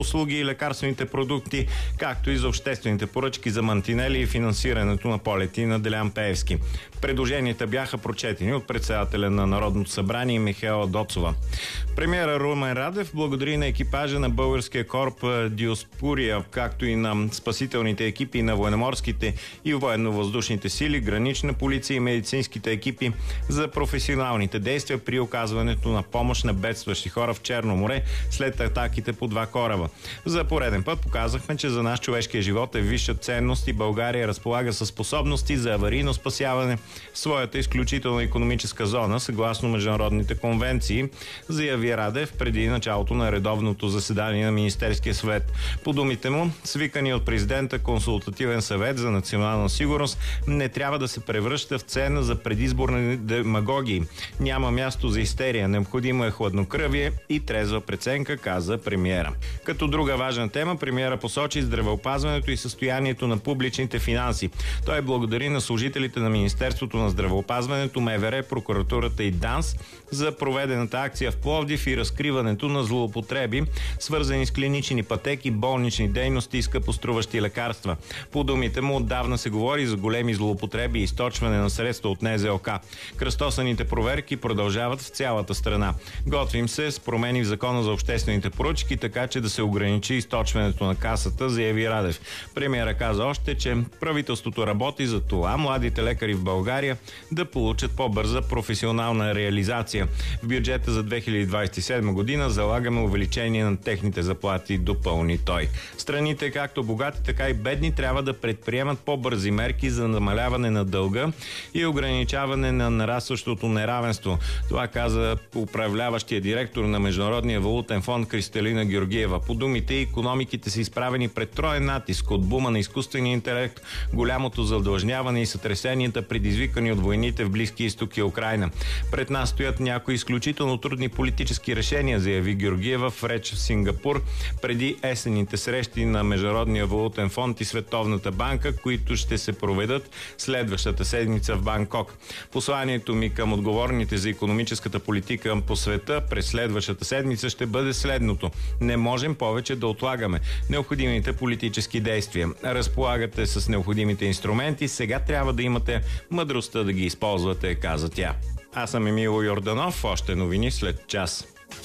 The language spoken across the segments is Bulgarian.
услуги и лекарствените продукти, както и за обществените поръчки за мантинели и финансирането на полети на Делян Пеевски. Предложенията бяха прочетени от председателя на Народното събрание Михаела Доцова. Премиера Румен Радев благодари на екипажа на българския кораб Диоспурия, както и на спасителните екипи на военноморските и военно-въздушните сили, гранична полиция и медицинските екипи за професионалните действия при оказването на помощ на бедстващи хора в Черно море след атаките по 2 кораба. За пореден път показахме, че за нас човешкия живот е висша ценност и България разполага със способности за аварийно спасяване в своята изключителна икономическа зона, съгласно международните конвенции, заяви Радев преди началото на редовното заседание на Министерския съвет. По думите му, свикани от президента Консултативен съвет за национална сигурност не трябва да се превръща в цена за предизборни демагогии. Няма място за истерия, необходимо е хладнокръвие и трезва преценка, каза премиера. Като друга важна тема, премиера посочи здравеопазването и състоянието на публичните финанси. Той благодари на служителите на Министерството на здравеопазването, МВР, прокуратурата и ДАНС за проведената акция в Пловдив и разкриването на злоупотреби, свързани с клинични пътеки, болнични дейности и скъпоструващи лекарства. По думите му, отдавна се говори за големи злоупотреби и източване на средства от НЗОК. Кръстосаните проверки продължават в цялата страна. Готвим се с промени в Закона за обществените поръчки, така че да се ограничи източването на касата, заяви Радев. Премиера каза още, че правителството работи за това младите лекари в България да получат по-бърза професионална реализация. В бюджета за 2027 година залагаме увеличение на техните заплати, допълни той. Страните, както богати, така и бедни, трябва да предприемат по-бързи мерки за намаляване на дълга и ограничаване на нарастващото неравенство. Това каза управляващия директор на Международния валутен фонд Кристалина Георгиева. По думите, икономиките са изправени пред троен натиск от бума на изкуствения интелект, голямото задлъжняване и сътресенията, предизвикани от войните в Близки изток и Украйна. Пред нас стоят някои изключително трудни политически решения, заяви Георгиева в реч в Сингапур преди есенните срещи на Международния валутен фонд и Световната банка, които ще се проведат следващата седмица в Банкок. Посланието ми към отговорните за икономическата политика по света през следващата седмица ще бъде следното. Не можем повече да отлагаме необходимите политически действия. Разполагате с необходимите инструменти, сега трябва да имате мъдростта да ги използвате, каза тя. Аз съм Емило Йорданов, още новини след час.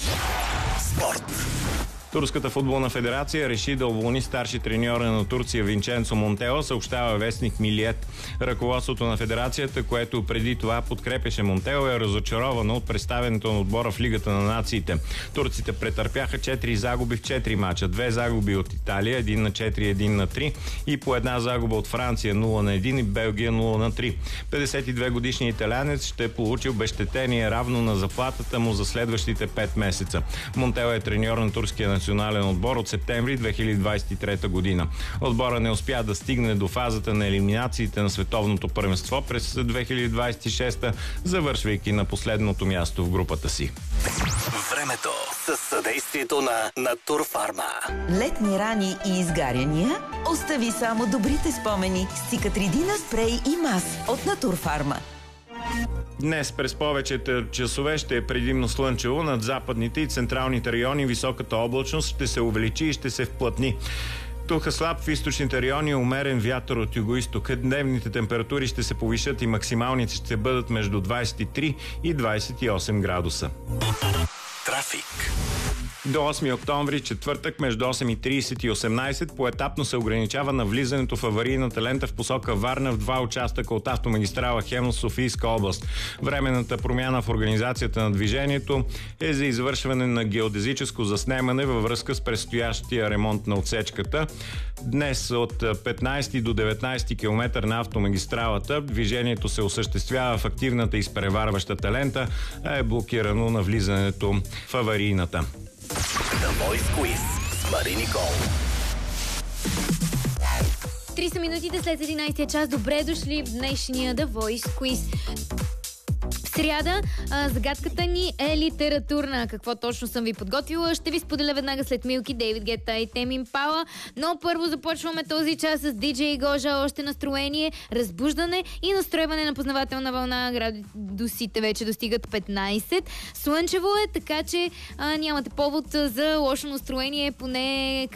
Спорт. Турската футболна федерация реши да уволни старши треньора на Турция Винченцо Монтело, съобщава вестник Милиет. Ръководството на федерацията, което преди това подкрепяше Монтело, е разочаровано от представянето на отбора в Лигата на нациите. Турците претърпяха 4 загуби в 4 мача. 2 загуби от Италия, 1-4, 1-3 и по една загуба от Франция 0-1 и Белгия 0-3. 52 годишният италянец ще получи обезщетение равно на заплатата му за следващите 5 месеца. Монтело е треньор на турския национален отбор от септември 2023 година. Отбора не успя да стигне до фазата на елиминациите на световното първенство през 2026, завършвайки на последното място в групата си. Времето със съдействието на Натурфарма. Летни рани и изгаряния? Остави само добрите спомени с Цикатридина спрей и мас от Натурфарма. Днес през повечето часове ще е предимно слънчево. Над западните и централните райони високата облачност ще се увеличи и ще се вплътни. Тук слаб в източните райони, умерен вятър от югоизтока. Дневните температури ще се повишат и максималните ще бъдат между 23 и 28 градуса. Трафик. До 8 октомври, четвъртък, между 8:30 и 18 поетапно се ограничава навлизането в аварийната лента в посока Варна в 2 участъка от автомагистрала Хемус, Софийска област. Временната промяна в организацията на движението е за извършване на геодезическо заснемане във връзка с предстоящия ремонт на отсечката. Днес от 15 до 19 км на автомагистралата движението се осъществява в активната изпреварващата лента, а е блокирано навлизането в аварийната. The Voice Quiz с Мари Никол. 30 минутите след 11 час. Добре дошли в днешния The Voice Quiz. сряда. Загадката ни е литературна. Какво точно съм ви подготвила? Ще ви споделя веднага след Милки, Дейвид Гета и Тем Импала. Но първо започваме този час с DJ Гожа. Още настроение, разбуждане и настройване на познавателна вълна. Градусите вече достигат 15. Слънчево е, така че нямате повод за лошо настроение, поне